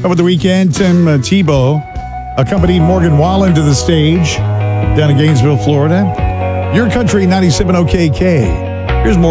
Over the weekend, Tim Tebow accompanied Morgan Wallen to the stage down in Gainesville, Florida. Your Country 97 OKK. Here's more.